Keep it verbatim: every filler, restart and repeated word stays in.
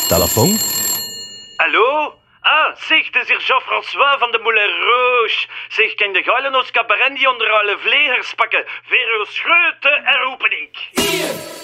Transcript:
Telefoon? Hallo? Ah, zeg, het is hier Jean-François van de Moulin Rouge. Zeg, kan de geilen ons cabaret die onder alle vlegers pakken? Voor uw schrote herroepen ik.